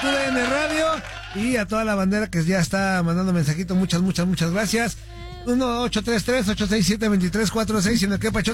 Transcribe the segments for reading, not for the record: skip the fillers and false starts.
TUDN Radio y a toda la bandera que ya está mandando mensajito. Muchas gracias. 1-833-867-2346 en el Quepacho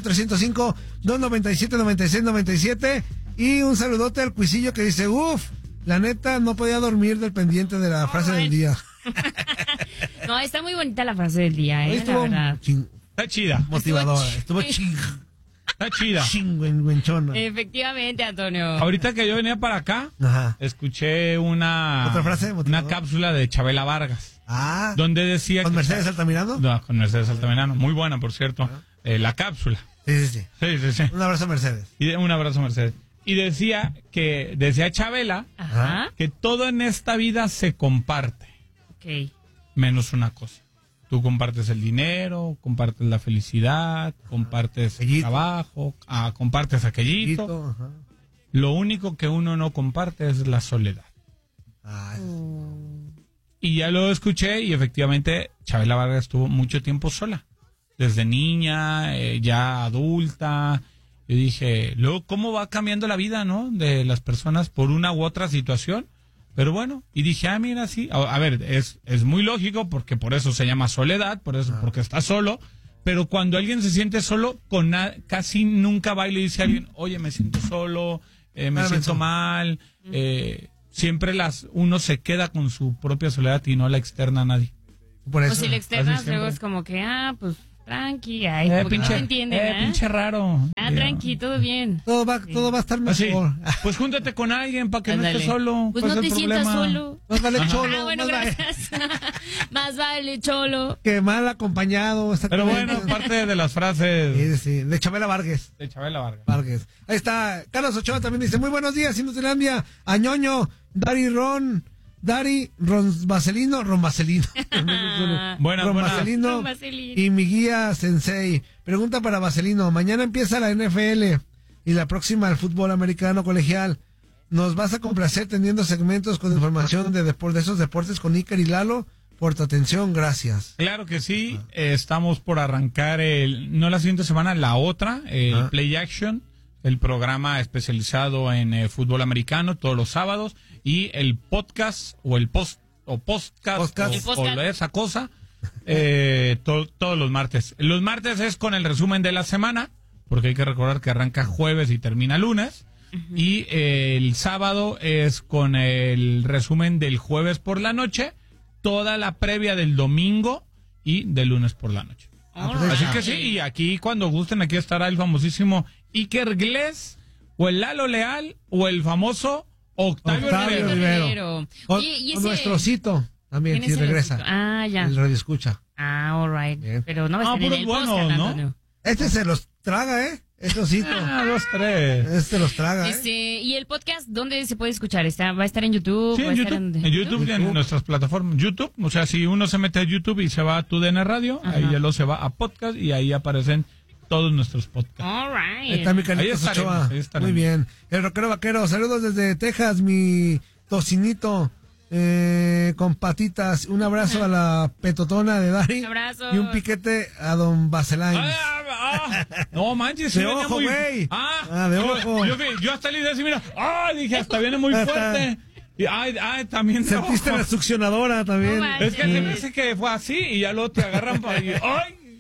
305-297-9697. Y un saludote al Cuisillo que dice, la neta no podía dormir del pendiente de la frase del día. No, está muy bonita la frase del día, la verdad. Está chida. Motivadora. Estuvo chida. Está chida. Chingüenchona. Efectivamente, Antonio. Ahorita que yo venía para acá, escuché ¿Otra frase una cápsula de Chabela Vargas. Donde decía ¿Con Mercedes Altamirano? No, con Mercedes Altamirano. Muy buena, por cierto. La cápsula. Sí. Un abrazo a Mercedes. Un abrazo a Mercedes. Y decía Chabela que todo en esta vida se comparte. Ok. Menos una cosa. Tú compartes el dinero, compartes la felicidad, compartes el trabajo, compartes aquellito. Lo único que uno no comparte es la soledad. Y ya lo escuché y efectivamente Chabela Vargas estuvo mucho tiempo sola. Desde niña, ya adulta. Yo dije, luego, ¿cómo va cambiando la vida, no? De las personas por una u otra situación. Pero bueno, y dije, mira, sí. A ver, es muy lógico porque por eso se llama soledad, porque está solo. Pero cuando alguien se siente solo, casi nunca va y le dice a alguien, oye, me siento solo, me siento mal. Siempre uno se queda con su propia soledad y no la externa a nadie. Por eso. O si la externas, luego es como que, pues, tranqui, pinche, no entienden, pinche raro. Tranqui, todo bien. Todo va a estar mejor. Pues júntate con alguien para que no estés solo. Pues no te sientas solo. Más vale cholo. Bueno, gracias. Más vale cholo. Que mal acompañado. Pero bueno, parte de las frases. Sí, de Chabela Vargas. Ahí está. Carlos Ochoa también dice, muy buenos días, Inutilandia. Añoño, Ron Vaselino. Buenas. Vaselino y mi guía Sensei. Pregunta para Vaselino. Mañana empieza la NFL y la próxima el fútbol americano colegial. ¿Nos vas a complacer teniendo segmentos con información de esos deportes con Iker y Lalo? Por tu atención, gracias. Claro que sí. Estamos por arrancar no la siguiente semana, la otra, el Play Action, el programa especializado en fútbol americano todos los sábados, y el podcast o el podcast. Esa cosa todos los martes. Los martes es con el resumen de la semana, porque hay que recordar que arranca jueves y termina lunes. Y el sábado es con el resumen del jueves por la noche, toda la previa del domingo y del lunes por la noche. Así que sí, y aquí cuando gusten, aquí estará el famosísimo Iker Gles, o el Lalo Leal, o el famoso Octavio Rivero. Oye, nuestro Cito también, si regresa. Ya. El radio escucha. All right. Bien. Pero no va a estar en el bueno, ¿no? Este se los traga, Eso sí. 2, 3. Este los traga, ¿Y el podcast dónde se puede escuchar? ¿Va a estar en YouTube? Sí, en YouTube. En YouTube y en nuestras plataformas. YouTube, o sea, si uno se mete a YouTube y se va a TUDN Radio, ahí ya se va a podcast y ahí aparecen todos nuestros podcasts. All right. Está mi Carlitos Ochoa. Muy bien. El rockero vaquero, saludos desde Texas, mi tocinito. Con patitas, un abrazo a la petotona de Dari. Un abrazo. Y un piquete a don Vaselain. No manches, de ojo, güey. De ojo. Yo hasta le dije así, mira, dije, hasta viene muy fuerte. Y también sentiste la succionadora también. No, es que se me hace que fue así y ya luego te agarran para ¡ay!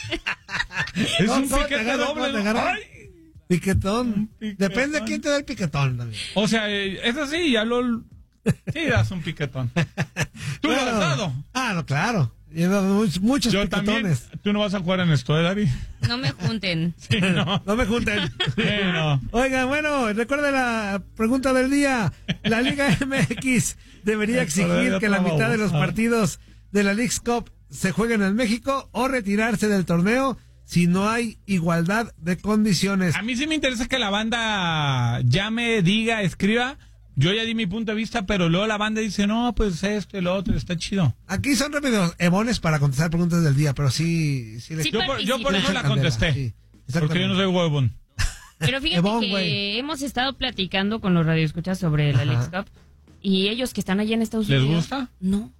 Es un piquete doble. ¡Ay! Piquetón. Depende de quién te da el piquetón también. O sea, es así, ya lo... Sí, das un piquetón. ¿Tú lo has dado? No, claro. Llevo muchos Yo piquetones. También. ¿Tú no vas a jugar en esto, Dari? No me junten. Sí, no. No me junten. Sí, no. Oigan, bueno, recuerden la pregunta del día. La Liga MX debería exigir que la mitad de los partidos de la Leagues Cup se jueguen en México o retirarse del torneo si no hay igualdad de condiciones. A mí sí me interesa que la banda llame, diga, escriba. Yo ya di mi punto de vista, pero luego la banda dice, no, pues esto y lo otro, está chido. Aquí son rápidos ebones para contestar preguntas del día, pero sí yo por eso la contesté, sí, porque yo no soy huevón. Pero fíjate que hemos estado platicando con los radioescuchas sobre la Leagues Cup, y ellos que están allá en Estados Unidos. ¿Les gusta? No.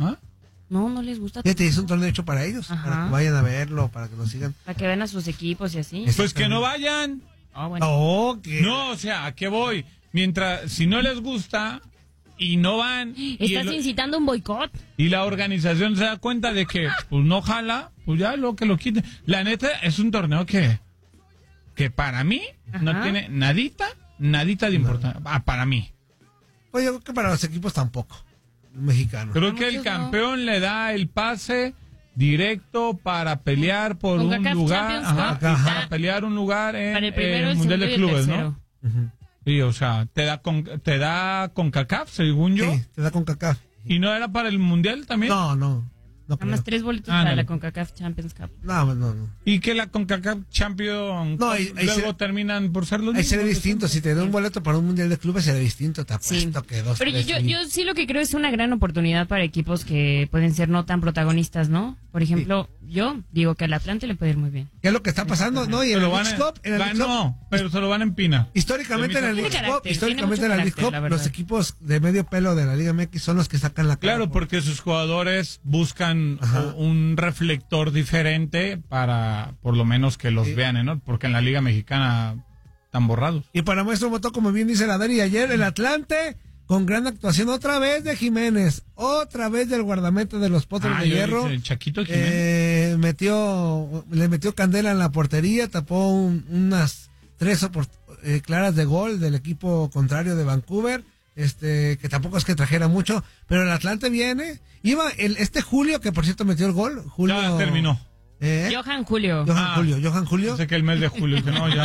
No les gusta. Fíjate, es un torneo hecho para ellos, para que vayan a verlo, para que lo sigan. Para que vean a sus equipos y así. Pues que no vayan. Bueno. No, o sea, ¿a qué voy? Mientras, si no les gusta y no van. Estás incitando un boicot. Y la organización se da cuenta de que pues no jala, pues ya lo que lo quiten. La neta es un torneo que para mí no tiene nadita de importancia. Para mí. Pues yo creo que para los equipos tampoco, mexicanos. Creo que el campeón le da el pase directo para pelear por un lugar, para pelear un lugar en el Mundial de Clubes, ¿no? Sí, o sea, te da CONCACAF, según yo. Sí, te da CONCACAF. ¿Y no era para el Mundial también? No. Nada más 3 boletos para la CONCACAF Champions Cup. No. Y que la CONCACAF Champions luego terminan por ser los mismos. Ahí será distinto. Si te da un boleto para un Mundial de Clubes, será distinto. Te apuesto que dos. Pero yo sí lo que creo es una gran oportunidad para equipos que pueden ser no tan protagonistas, ¿no? Por ejemplo, yo digo que al Atlante le puede ir muy bien. ¿Qué es lo que está pasando? No, y en el Leagues Cup. Pero se lo van en Pina. Históricamente en el Leagues Cup, los equipos de medio pelo de la Liga MX son los que sacan la cara. Claro, porque sus jugadores buscan un reflector diferente para, por lo menos, que los vean, ¿no? Porque en la Liga Mexicana están borrados. Y para muestra votó, como bien dice la Dari, ayer el Atlante, con gran actuación otra vez de Jiménez, otra vez del guardameta de los Potros de Hierro. El Chaquito Jiménez. Le metió candela en la portería, tapó unas 3 claras de gol del equipo contrario de Vancouver. Que tampoco es que trajera mucho, pero el Atlante viene. Iba Julio, que por cierto metió el gol. Julio ya terminó. Johan Julio. Johan Julio. Sé que el mes de julio, que no, ya.